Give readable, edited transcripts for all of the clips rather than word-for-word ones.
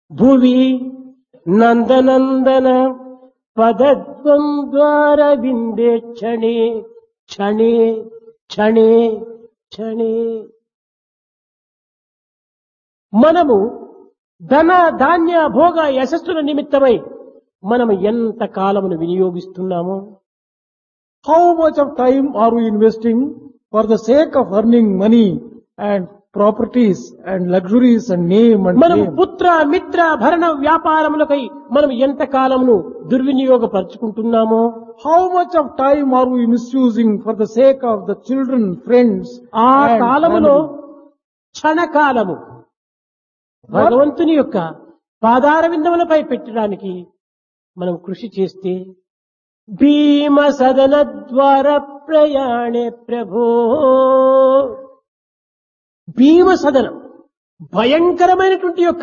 భువి నందనందన పదద్వంద్వార విందే క్షణే క్షణే క్షణే క్షణే. మనము ధన ధాన్య భోగ యశస్సుల నిమిత్తమై మనము ఎంత కాలమును వినియోగిస్తున్నామో, How much of time are we investing for the sake of earning money and properties and luxuries and name and మనం fame? పుత్ర మిత్ర భరణ వ్యాపారములకై మనం ఎంత కాలమును దుర్వినియోగపరుచుకుంటున్నామో, How much of time are we misusing for the sake of the children, friends, ఆ and కాలములో family? క్షణకాలము భగవంతుని యొక్క పాదార విందములపై పెట్టడానికి మనం కృషి చేస్తే భీమ సదన ద్వార ప్రయాణే ప్రభో. భీమ సదనం భయంకరమైనటువంటి యొక్క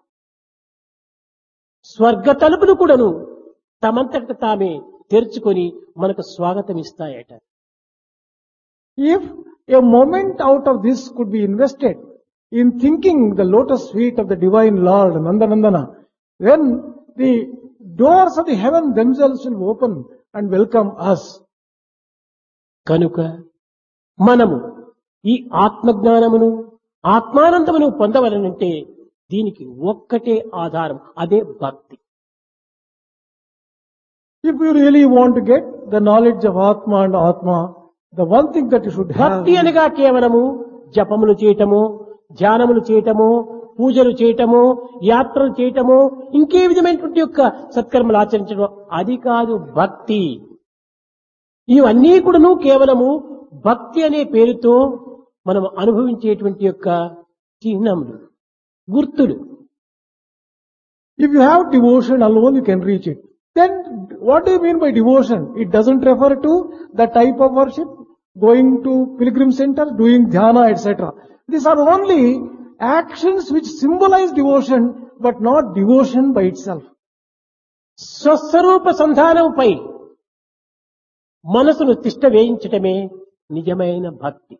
స్వర్గ తలుపులు కూడాను తమంతట తామే తెరుచుకొని మనకు స్వాగతం ఇస్తాయట. If a moment out of this could be invested in thinking the lotus feet of the divine Lord Nandanandana, then the doors of the heaven themselves will open and welcome us. కనుక మనము ఈ ఆత్మజ్ఞానమును ఆత్మానందమును పొందవలనంటే దీనికి ఒక్కటే ఆధారం, అదే భక్తి. If you really want to get the knowledge of Atma and Atma, the one thing that you should have భక్తి అనగా కేవలము జపములు చేయటము, ధ్యానములు చేయటము, పూజలు చేయటము, యాత్రలు చేయటము, ఇంకే విధమైనటువంటి యొక్క సత్కర్మలు ఆచరించడం, అది కాదు భక్తి. ఇవన్నీ కూడాను కేవలము భక్తి అనే పేరుతో మనం అనుభవించేటువంటి యొక్క చిహ్నములు, గుర్తులు. If you have devotion alone, you can reach it. Then what do you mean by devotion? It doesn't refer to the type of worship, going to pilgrim center, doing dhyana, etc. These are only actions which symbolize devotion, but not devotion by itself. స్వస్వరూప సంధానముపై మనసును తిష్ట వేయించటమే నిజమైన భక్తి.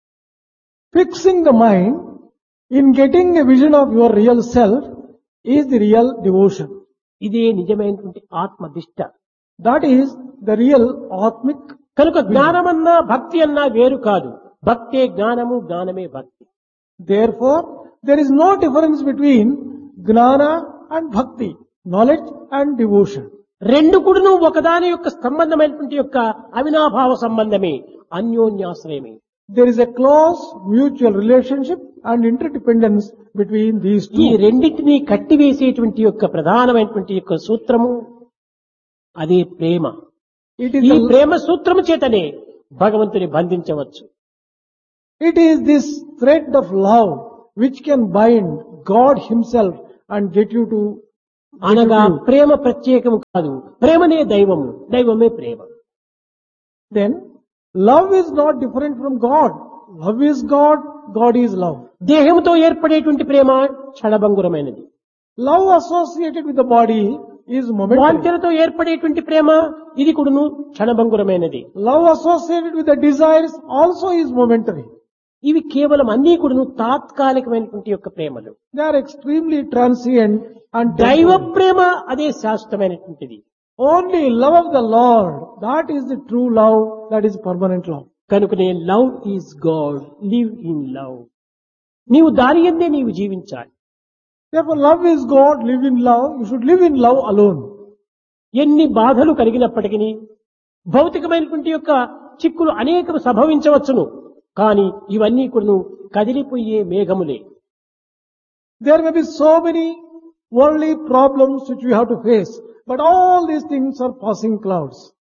Fixing the mind in getting a vision of your real self is the real devotion. ఇదే నిజమైనటువంటి ఆత్మదిష్ట. That is the real Atmic. కనుక జ్ఞానమన్నా భక్తి అన్నా వేరు కాదు. భక్తే జ్ఞానము, జ్ఞానమే భక్తి. Therefore, there is no difference between Gnana and Bhakti, knowledge and devotion. రెండు కూడాను ఒకదాని యొక్క సంబంధమైనటువంటి యొక్క అవినాభావ సంబంధమే, అన్యోన్యాశ్రయమే. There is a close mutual relationship and interdependence between these ఈ two. రెండింటినీ కట్టివేసేటువంటి యొక్క ప్రధానమైనటువంటి యొక్క సూత్రము అదే ప్రేమ. It is, ఈ ప్రేమ సూత్రము చేతనే భగవంతుని బంధించవచ్చు. it is this thread of love which can bind God himself and get you to అనగా ప్రేమ ప్రత్యేకము కాదు, ప్రేమనే దైవము, దైవమే ప్రేమ. Then love is not different from God. Love is God, God is love. దేహముతో ఏర్పడేటువంటి ప్రేమ క్షణభంగురమైనది. Love associated with the body is momentary. వాంఛనతో ఏర్పడేటువంటి ప్రేమ ఇది కూడాను క్షణభంగురమైనది. Love associated with the desires also is momentary. ఇవి కేవలం అన్ని కూడాను తాత్కాలికమైనటువంటి యొక్క ప్రేమలు. They are extremely transient and దైవ temporary. ప్రేమ అదే శాశ్వతమైనటువంటిది. Only love of the Lord, that is the true love, that is permanent love. కనుకనే love is God, live in love. నీవు దాని యందే నీవు జీవించాలి. Therefore love is God, live in love. You should live in love alone. ఎన్ని బాధలు కలిగినప్పటికీ భౌతికమైనటువంటి యొక్క చిక్కులు అనేకం సంభవించవచ్చును, కానీ ఇవన్నీ కూడా కదిలిపోయే మేఘములే. There may be so many worldly problems which we have to face, but all these things are passing clouds.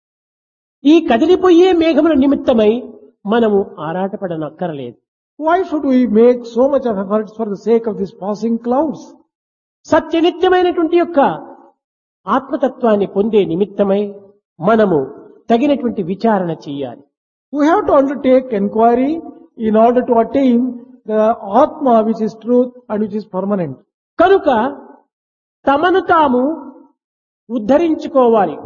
ఈ కదిలిపోయే మేఘముల నిమిత్తమై మనము ఆరాటపడనక్కరలేదు. Why should we make so much of efforts for the sake of these passing clouds? సత్యనిత్యమైనటువంటి యొక్క ఆత్మతత్వాన్ని పొందే నిమిత్తమై మనము తగినటువంటి విచారణ చెయ్యాలి. We have to undertake inquiry in order to attain the Atma which is truth and which is permanent. కనుక తమను తాము ఉద్ధరించుకోవాలి.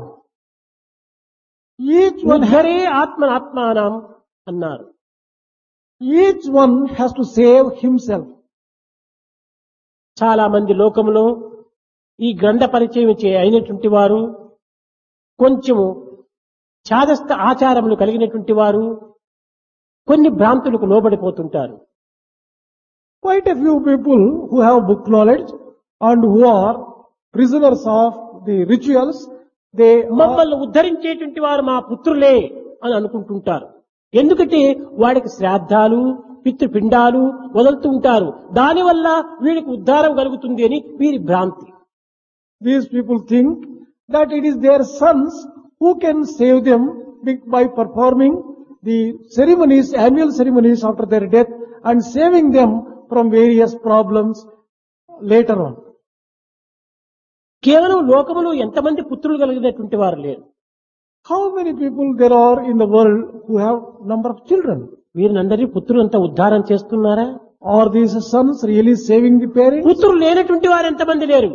Each one ఆత్మానం అన్నారు. Each one has to save himself. చాలా మంది లోకంలో ఈ గ్రంథ పరిచయం అయినటువంటి వారు కొంచెము చాదస్త ఆచారములు కలిగినటువంటి వారు కొన్ని భ్రాంతులకు లోబడిపోతుంటారు. Quite a few people who have book knowledge and who are prisoners of the rituals, they are, మమ్మల్ని ఉద్ధరించేటువంటి వారు మా పుత్రులే అని అనుకుంటుంటారు. ఎందుకంటే వాడికి శ్రాద్ధాలు పితృపిండాలు వదులుతూ ఉంటారు. దానివల్ల వీడికి ఉద్ధారం కలుగుతుంది అని వీరి భ్రాంతి. these people think that it is their sons who can save them by performing the ceremonies, annual ceremonies after their death and saving them from various problems later on. కేవలం లోకములో ఎంతమంది పుత్రులు కలిగినటువంటి వారు లేరు. How many people there are in the world who have number of children? వీరినందరినీ పుత్రులంతా ఉద్ధారం చేస్తున్నారా? Are these sons really saving the parents? పుత్రులు లేనటువంటి వారు ఎంతమంది లేరు?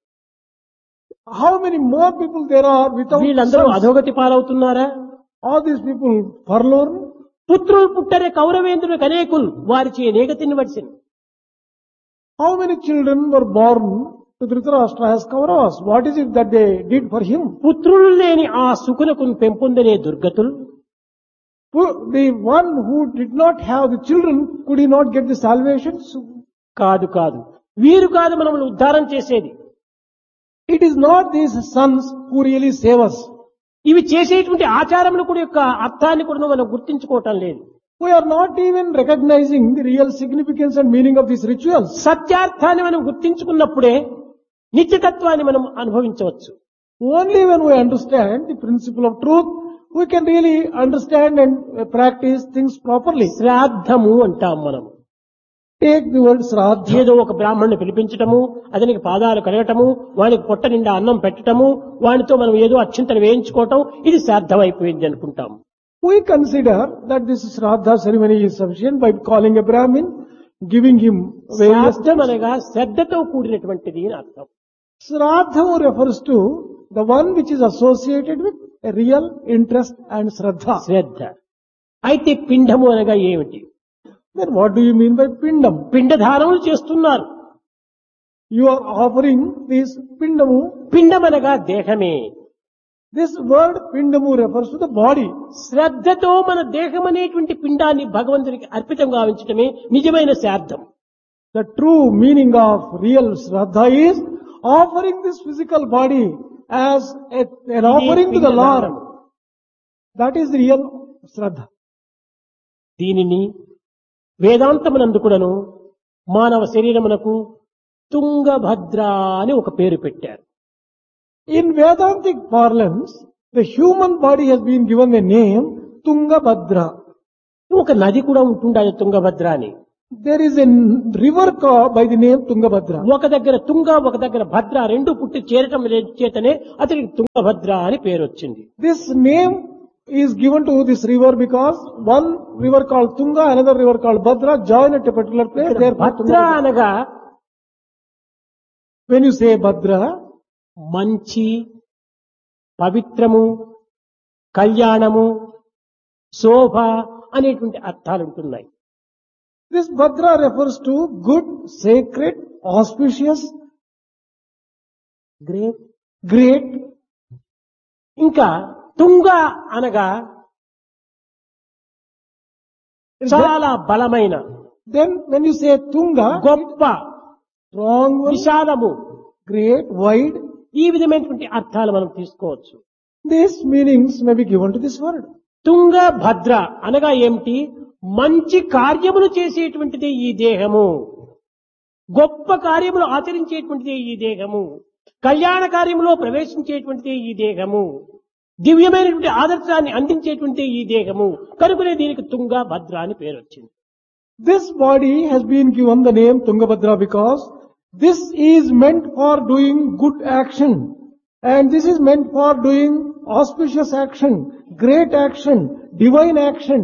How many more people there are without వీళ్ళందరూ sons? అధోగతి పాలవుతున్నారా? Are these people forlorn? పుత్రులు పుట్టరే కౌరవేంద్రులకు అనేకులు వారిచే నేగతిని వడిసిన. How many children were born to Dhritarashtra as Kauravas? What is it that they did for him? పుత్రులు లేని ఆ సుకులకు పెంపొందనే దుర్గతులు The one who did not have the children, could he not get the salvation? కాదు కాదు వీరు కాదు మనల్ని ఉద్ధారం చేసేది. It is not these sons who really save us. ఇవి చేసేటువంటి ఆచారముల కూడా యొక్క అర్థాన్ని కూడా మనం గుర్తించుకోవటం లేదు. We are not even recognizing the real significance and meaning of these rituals. సత్యార్థాన్ని మనం గుర్తించుకున్నప్పుడే నిత్యతత్వాన్ని మనం అనుభవించవచ్చు. Only when we understand the principle of truth, we can really understand and practice things properly. శ్రాద్ధము అంటాం మనం. Take the word Shraddha. ఏదో ఒక బ్రాహ్మణుని పిలిపించటము, అతనికి పాదాలు కడగటము, వానికి పొట్ట నిండా అన్నం పెట్టటము, వానితో మనం ఏదో అక్షింతలు వేయించుకోవటం, ఇది శ్రాద్ధం అయిపోయింది అనుకుంటాం. We consider that this Shraddha ceremony is sufficient by calling a Brahmin, giving him various శ్రాద్ధం అనగా శ్రద్ధతో కూడినటువంటిది అని అర్థం. Shraddha refers to the one which is associated with a real interest and Shraddha. శ్రద్ధ. అయితే పిండము అనగా ఏమిటి? Then what do you mean by Pindam? పిండధారములు చేస్తున్నారు. You are offering this Pindamu. పిండం అనగా దేహమే. This word Pindamu refers to the body. శ్రద్ధతో మన దేహం అనేటువంటి పిండాన్ని భగవంతునికి అర్పితం గావించటమే నిజమైన శ్రాద్ధం. The true meaning of real Shraddha is offering this physical body as an offering to the Lord. That is real Shraddha. దీనిని వేదాంతమునందు కూడాను మానవ శరీరమునకు తుంగభద్ర అని ఒక పేరు పెట్టారు. In Vedantic parlance, the human body has been given the name Tungabhadra. ఒక నది కూడా ఉంటుండాలి తుంగభద్ర అని. There is a river by the name Tungabhadra. ఒక దగ్గర తుంగ ఒక దగ్గర భద్ర రెండు పుట్టి చేరటం చేతనే అతనికి తుంగభద్ర అని పేరు వచ్చింది. This name is given to this river because one river called Tunga, another river called Bhadra join at a particular place. భద్ర అనగా When you say Bhadra, మంచి, పవిత్రము, కళ్యాణము, శోభ అనేటువంటి అర్థాలు ఉంటున్నాయి. this Bhadra refers to good, sacred, auspicious, great. ఇంకా తుంగ అనగా చాలా బలమైన, Then when you say Tunga, గొప్ప, strong, విశాలము, great, wide, ఈ విధమైనటువంటి అర్థాలు మనం తీసుకోవచ్చు. these meanings may be given to this word. తుంగ భద్ర అనగా ఏమిటి? మంచి కార్యములు చేసేటువంటిది ఈ దేహము, గొప్ప కార్యములు ఆచరించేటువంటిది ఈ దేహము, కళ్యాణ కార్యములో ప్రవేశించేటువంటిది ఈ దేహము, దివ్యమైనటువంటి ఆదర్శాన్ని అందించేటువంటి ఈ దేహము. కనుకనే దీనికి తుంగ భద్ర అని పేరు వచ్చింది. This body has been given the name Tungabhadra because this is meant for doing good action, and this is meant for doing auspicious action, great action, divine action.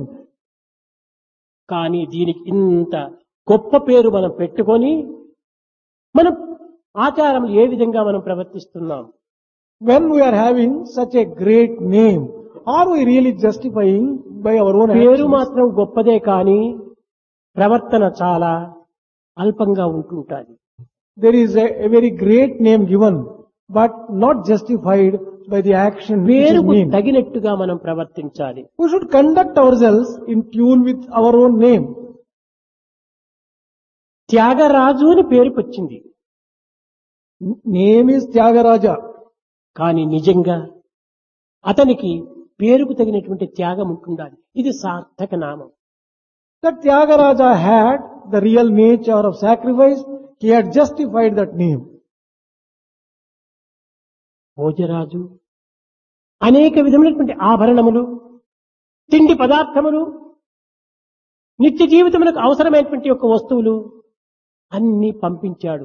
కానీ దీనికి ఇంత గొప్ప పేరు మనం పెట్టుకొని మనం ఆచారములు ఏ విధంగా మనం ప్రవర్తిస్తున్నాం? When we are having such a great name, are we really justifying by our own పేరు actions? మాత్రం గొప్పదే కానీ ప్రవర్తన చాలా అల్పంగా ఉంటుంటాది. there is a very great name given, but not justified by the action which is పేరుకు mean. తగినట్టుగా మనం ప్రవర్తించాలి. We should conduct ourselves in tune with our own name. Tyagaraju అని పేరుకు వచ్చింది. Name is Tyagaraja. కానీ నిజంగా అతనికి పేరుకు తగినటువంటి త్యాగం ఉంటుండాలి. ఇది సార్థక నామం. That Tyagaraja had the real nature of sacrifice. He had justified that name. Bhojaraju అనేక విధమైనటువంటి ఆభరణములు, తిండి పదార్థములు, నిత్య జీవితములకు అవసరమైనటువంటి యొక్క వస్తువులు అన్ని పంపించాడు.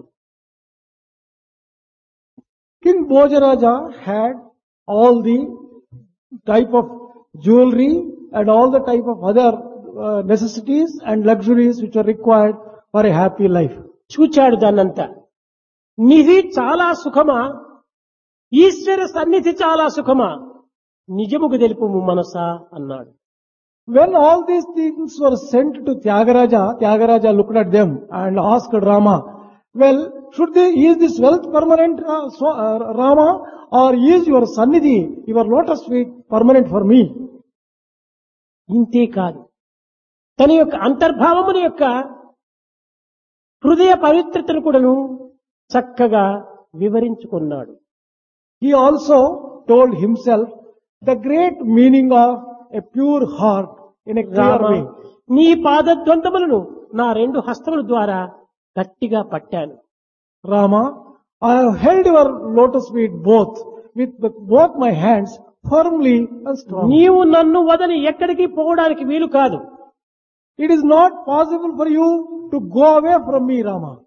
King Bhojaraja had all the type of jewelry and all the type of other necessities and luxuries which are required for a happy life. చూచాడు దాన్నంతా. నిధి చాలా సుఖమా, ఈశ్వర సన్నిధి చాలా సుఖమా, నిజముకు తెలుపుము మనసా అన్నాడు. When all these things were sent to Tyagaraja, Tyagaraja looked at them and asked Rama, well, is this wealth permanent, Rama, or is your sannidhi, your lotus feet permanent for me? ఇంతే కాదు, తన యొక్క అంతర్భావముల యొక్క హృదయ పవిత్రతను కూడాను చక్కగా వివరించుకున్నాడు. He also told himself the great meaning of a pure heart in a clear Rama, way. నీ పాదద్వంతములను నా రెండు హస్తముల ద్వారా గట్టిగా పట్టాను. Rama, I have held your lotus feet with both my hands firmly and strongly. నీవు నన్ను వదిలి ఎక్కడికి పోవడానికి వీలు కాదు. It is not possible for you to go away from me, Rama.